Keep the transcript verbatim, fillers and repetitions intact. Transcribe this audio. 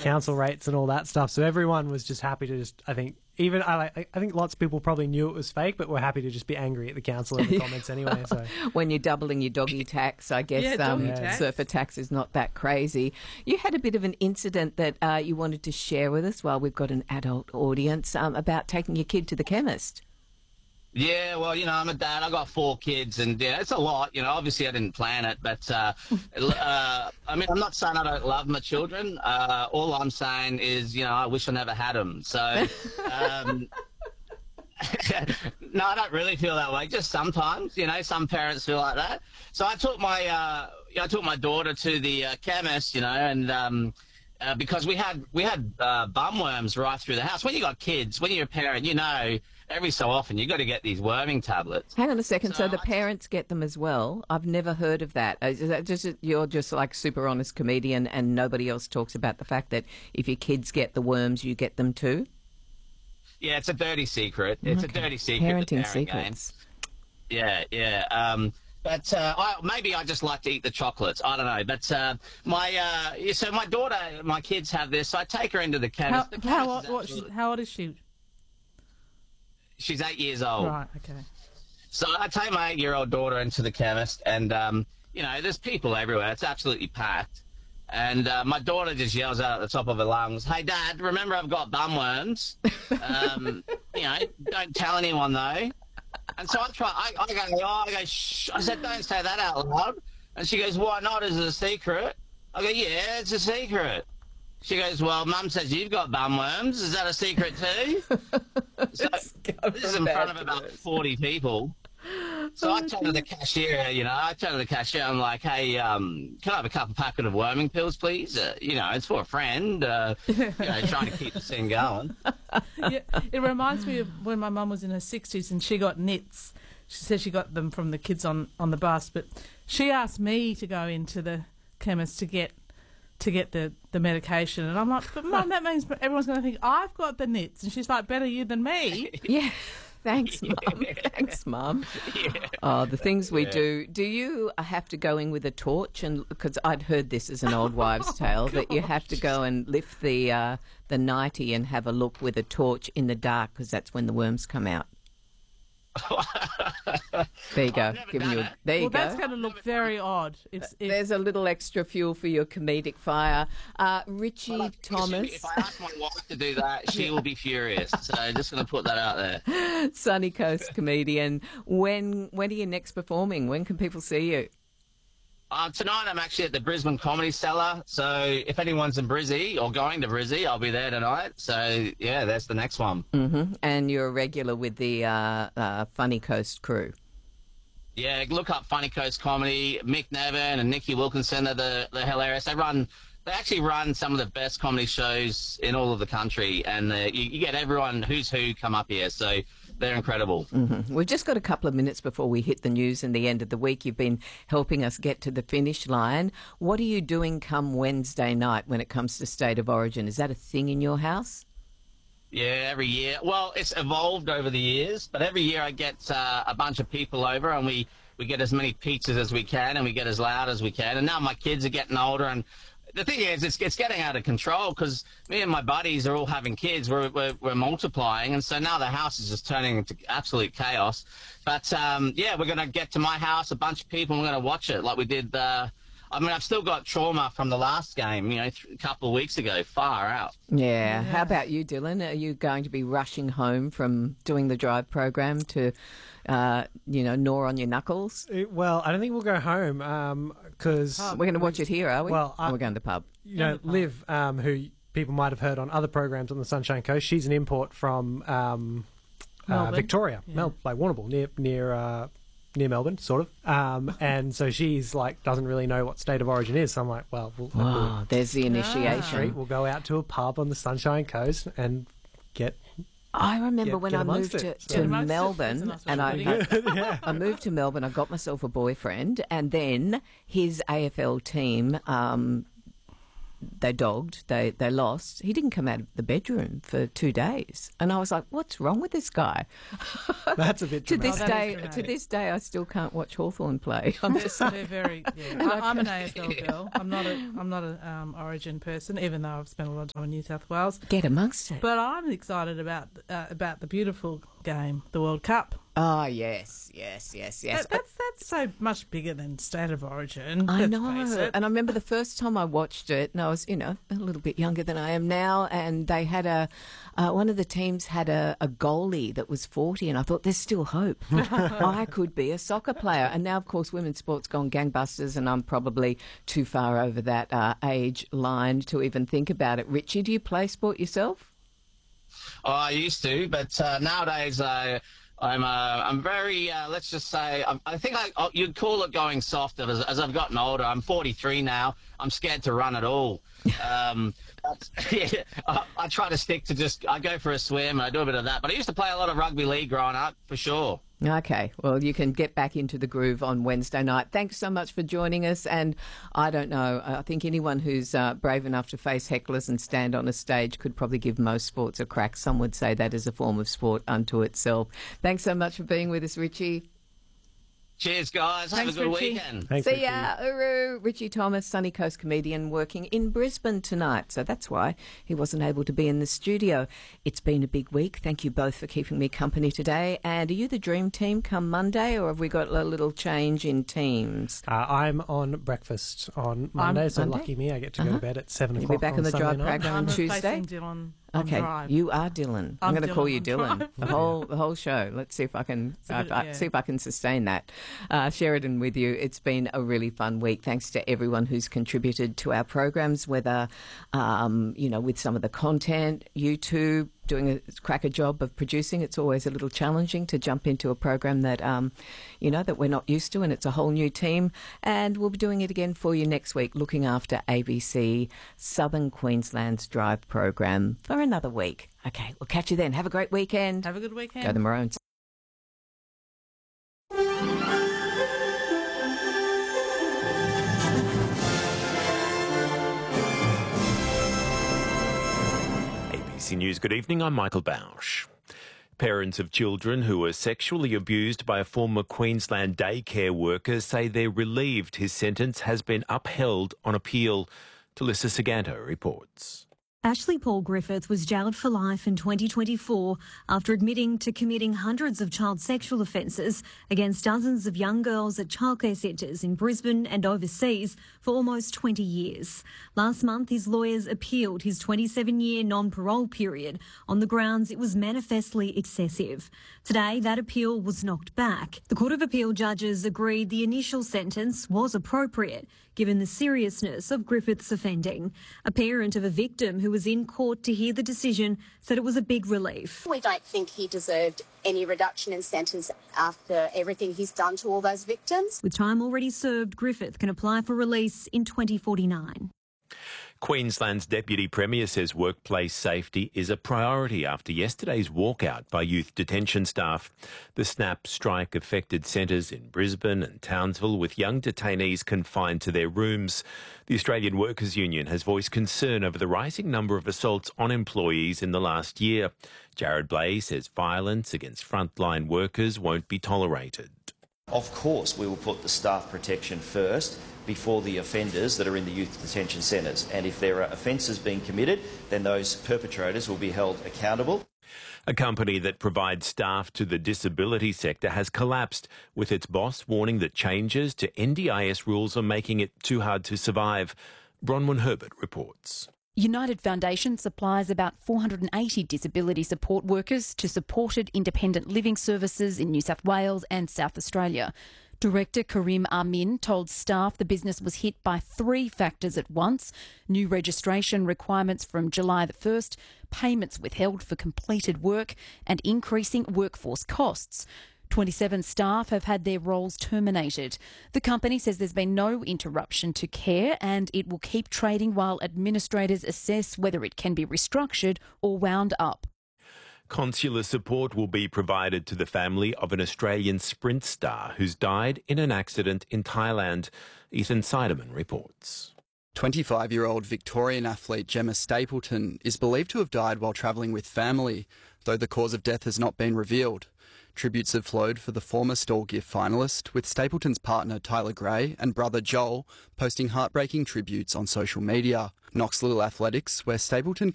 council rates and all that stuff. So everyone was just happy to just, I think, even I like, I think lots of people probably knew it was fake, but were happy to just be angry at the council in the comments anyway. So when you're doubling your doggy tax, I guess Yeah, um, doggy tax. surfer tax is not that crazy. You had a bit of an incident that uh, you wanted to share with us while we've got an adult audience um, about taking your kid to the chemist. Yeah, well, you know, I'm a dad. I got four kids, and yeah, it's a lot. You know, obviously I didn't plan it, but uh, uh, I mean, I'm not saying I don't love my children. Uh, all I'm saying is, you know, I wish I never had them. So, um, no, I don't really feel that way. Just sometimes, you know, some parents feel like that. So I took my, uh, I took my daughter to the uh, chemist, you know, and. Um, Uh, because we had we had uh, bum worms right through the house. When you got kids, when you're a parent, you know every so often you got to get these worming tablets. Hang on a second. So, So the I- parents get them as well? I've never heard of that. Is that just you're just like super honest comedian, and nobody else talks about the fact that if your kids get the worms, you get them too? Yeah, it's a dirty secret. It's Okay. a dirty secret. the Parenting parent game. secrets. Yeah, yeah. Um, but uh, I, maybe I just like to eat the chocolates. I don't know. But uh, my uh, yeah, so my daughter, my kids have this. So I take her into the How, chemist. The how, chemist old, is what, she, absolutely- how old is she? she's eight years old. Right, okay. So I take my eight-year-old daughter into the chemist, and um, you know, there's people everywhere. It's absolutely packed. And uh, my daughter just yells out at the top of her lungs, "Hey, Dad, remember I've got bum worms. Um, you know, don't tell anyone though." And so I try. I, I go, oh, I go, shh. I said, "Don't say that out loud." And she goes, "Why not? Is it a secret?" I go, "Yeah, it's a secret." She goes, "Well, Mum says you've got bum worms. Is that a secret too?" So this is in front of about forty people. So I tell to the cashier, you know, I tell to the cashier, I'm like, "Hey, um, can I have a couple packet of worming pills, please? Uh, you know, it's for a friend, uh, you know, trying to keep the scene going." Yeah, it reminds me of when my mum was in her sixties and she got nits. She said she got them from the kids on, on the bus, but she asked me to go into the chemist to get to get the, the medication, and I'm like, "But Mum, that means everyone's going to think I've got the nits." And she's like, "Better you than me." Yeah. Thanks, Mum. Thanks, Mum. Yeah. Oh, the things we Yeah. do. Do you have to go in with a torch? And because I'd heard this as an old wives' tale, that you have to go and lift the uh, the nightie and have a look with a torch in the dark, because that's when the worms come out. There you go. I've never Giving done you. A, it. there you Well, go. that's going to look very odd. If, if There's a little extra fuel for your comedic fire. Uh, Richie Well, if- Thomas, If I ask my wife to do that, she will be furious. So just going to put that out there. Sunny Coast comedian. When when are you next performing? When can people see you? Uh, tonight I'm actually at the Brisbane Comedy Cellar, so if anyone's in Brizzy or going to Brizzy, I'll be there tonight. So yeah, that's the next one. hmm And you're a regular with the uh, uh, Funny Coast crew. Yeah, look up Funny Coast Comedy. Mick Nevin and Nikki Wilkinson are the they're hilarious. They run, they actually run some of the best comedy shows in all of the country, and uh, you, you get everyone who's who come up here. So they're incredible. Mm-hmm. We've just got a couple of minutes before we hit the news and the end of the week. You've been helping us get to the finish line. What are you doing come Wednesday night when it comes to State of Origin? Is that a thing in your house? Yeah, every year. Well, it's evolved over the years, but every year I get uh, a bunch of people over, and we, we get as many pizzas as we can, and we get as loud as we can. And now my kids are getting older, and the thing is, it's, it's getting out of control because me and my buddies are all having kids. We're, we're, we're multiplying, and so now the house is just turning into absolute chaos. But, um, yeah, we're going to get to my house, a bunch of people, and we're going to watch it like we did. Uh, I mean, I've still got trauma from the last game, you know, th- a couple of weeks ago, far out. Yeah. How about you, Dylan? Are you going to be rushing home from doing the drive program to, uh, you know, gnaw on your knuckles? It- well, I don't think we'll go home because We're going to watch it here, are we? Well, I- Or we're going to the pub. you know, Liv, um, who people might have heard on other programs on the Sunshine Coast, she's an import from um, uh, Melbourne. Victoria, Yeah. Mel- like Warrnambool, near near uh, near Melbourne, sort of. Um, and so she's like doesn't really know what State of Origin is. So I'm like, well, we'll, we'll, Oh, there's the initiation. street, we'll go out to a pub on the Sunshine Coast and get. I remember Get- when get I amongst moved to, it. to Get amongst it. That's a Melbourne, nice and way I, of putting I, I moved to Melbourne. I got myself a boyfriend, and then his A F L team, um, they dogged, they, they lost, he didn't come out of the bedroom for two days. And I was like, what's wrong with this guy? That's a bit to this dramatic. day, That is to this day, I still can't watch Hawthorn play. I'm They're, just they're very. Yeah. I, I'm an A F L girl. I'm not a. I'm not a um, Origin person, even though I've spent a lot of time in New South Wales. get amongst it. But I'm excited about uh, about the beautiful game, the World Cup. Oh, yes, yes, yes, yes. That, that's that's so much bigger than State of Origin. I let's know. face it. And I remember the first time I watched it, and I was, you know, a little bit younger than I am now, and they had a, uh, one of the teams had a, a goalie that was forty, and I thought, there's still hope. I could be a soccer player. And now, of course, women's sport's gone gangbusters, and I'm probably too far over that uh, age line to even think about it. Richie, do you play sport yourself? Oh, I used to, but uh, nowadays I, I'm uh, I'm very uh, let's just say I, I think I oh, you'd call it going soft. As, as I've gotten older, I'm forty-three now. I'm scared to run at all. Um, but, yeah, I, I try to stick to just I go for a swim and I do a bit of that. But I used to play a lot of rugby league growing up, for sure. Okay, well, you can get back into the groove on Wednesday night. Thanks so much for joining us. And I don't know, I think anyone who's uh, brave enough to face hecklers and stand on a stage could probably give most sports a crack. Some would say that is a form of sport unto itself. Thanks so much for being with us, Richie. Cheers, guys. Have Thanks, a good Richie. weekend. Thanks, See Richie. ya, Uru. Richie Thomas, Sunny Coast comedian, working in Brisbane tonight. So that's why he wasn't able to be in the studio. It's been a big week. Thank you both for keeping me company today. And are you the dream team come Monday, or have we got a little change in teams? Uh, I'm on breakfast on Monday, so Monday? lucky me, I get to go Uh-huh. to bed at seven You'll o'clock be back on on the Sunday drive night. program on I'm Tuesday. replacing Dylan on Okay, Drive. you are Dylan. I'm, I'm going to call Dylan you on Dylan Drive. the whole the whole show. Let's see if I can a uh, bit- uh, yeah. see if I can sustain that. Uh, Sheridan with you. It's been a really fun week. Thanks to everyone who's contributed to our programs, whether um, you know with some of the content, YouTube doing a cracker job of producing. It's always a little challenging to jump into a program that um, you know that we're not used to, and it's a whole new team. And we'll be doing it again for you next week, looking after A B C Southern Queensland's Drive program for another week. Okay, we'll catch you then. Have a great weekend. Have a good weekend. Go the Maroons. A B C News, good evening. I'm Michael Bausch. Parents of children who were sexually abused by a former Queensland daycare worker say they're relieved his sentence has been upheld on appeal. Talissa Saganto reports. Ashley Paul Griffith was jailed for life in twenty twenty-four after admitting to committing hundreds of child sexual offences against dozens of young girls at childcare centres in Brisbane and overseas for almost twenty years. Last month, his lawyers appealed his twenty-seven-year non-parole period on the grounds it was manifestly excessive. Today, that appeal was knocked back. The Court of Appeal judges agreed the initial sentence was appropriate, given the seriousness of Griffith's offending. A parent of a victim who was in court to hear the decision said it was a big relief. We don't think he deserved any reduction in sentence after everything he's done to all those victims. With time already served, Griffith can apply for release in twenty forty-nine. Queensland's Deputy Premier says workplace safety is a priority after yesterday's walkout by youth detention staff. The SNAP strike affected centres in Brisbane and Townsville, with young detainees confined to their rooms. The Australian Workers' Union has voiced concern over the rising number of assaults on employees in the last year. Jared Blay says violence against frontline workers won't be tolerated. Of course, we will put the staff protection first before the offenders that are in the youth detention centres. And if there are offences being committed, then those perpetrators will be held accountable. A company that provides staff to the disability sector has collapsed, with its boss warning that changes to N D I S rules are making it too hard to survive. Bronwyn Herbert reports. United Foundation supplies about four hundred eighty disability support workers to supported independent living services in New South Wales and South Australia. Director Karim Amin told staff the business was hit by three factors at once: new registration requirements from July the first, payments withheld for completed work, and increasing workforce costs. twenty-seven staff have had their roles terminated. The company says there's been no interruption to care, and it will keep trading while administrators assess whether it can be restructured or wound up. Consular support will be provided to the family of an Australian sprint star who's died in an accident in Thailand. Ethan Seidemann reports. twenty-five-year-old Victorian athlete Gemma Stapleton is believed to have died while travelling with family, though the cause of death has not been revealed. Tributes have flowed for the former Stawell Gift finalist, with Stapleton's partner Tyler Gray and brother Joel posting heartbreaking tributes on social media. Knoxville Athletics, where Stapleton